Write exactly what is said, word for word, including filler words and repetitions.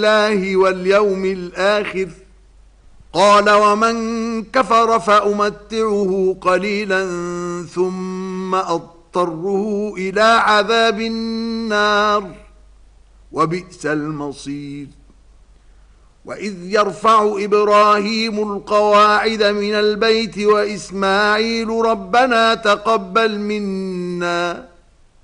بالله واليوم الآخر. قال ومن كفر فأمتعه قليلا ثم أضطره إلى عذاب النار وبئس المصير. وإذ يرفع إبراهيم القواعد من البيت وإسماعيل ربنا تقبل منا